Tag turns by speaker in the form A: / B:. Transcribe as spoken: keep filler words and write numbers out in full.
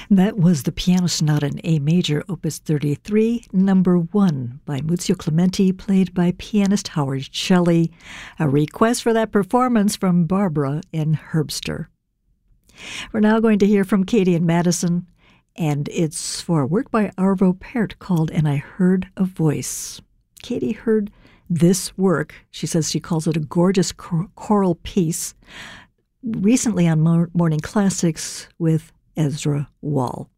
A: That was the Piano Sonata in A Major, Opus thirty-three, Number one, by Muzio Clementi, played by pianist Howard Shelley. A request for that performance from Barbara in Herbster. We're now going to hear from Katie and Madison, and it's for a work by Arvo Pärt called And I Heard a Voice. Katie heard this work. She says she calls it a gorgeous chor- choral piece, recently on Morning Classics with Ezra Wall.